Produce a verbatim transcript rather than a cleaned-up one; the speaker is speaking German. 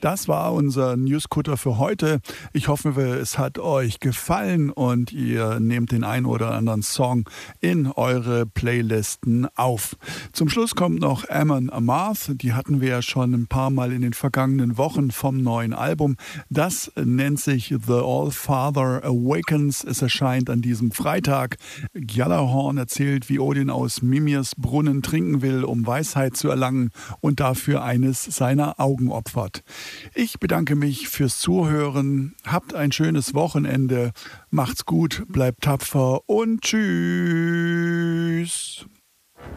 Das war unser Newscutter für heute. Ich hoffe, es hat euch gefallen und ihr nehmt den ein oder anderen Song in eure Playlisten auf. Zum Schluss kommt noch Amon Amarth. Die hatten wir ja schon ein paar Mal in den vergangenen Wochen vom neuen Album. Das nennt sich The All-Father Awakens. Es erscheint an diesem Freitag. Gjallarhorn erzählt, wie Odin aus Mimirs Brunnen trinken will, um Weisheit zu erlangen und dafür eines seiner Augen opfert. Ich bedanke mich fürs Zuhören. Habt ein schönes Wochenende. Macht's gut, bleibt tapfer und tschüss.